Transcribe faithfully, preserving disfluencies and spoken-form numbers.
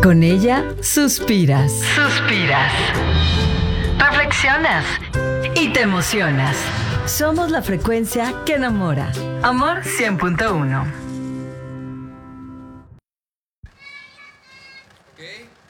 Con ella suspiras. Suspiras. Reflexionas. Y te emocionas. Somos la frecuencia que enamora. Amor cien punto uno. Ok.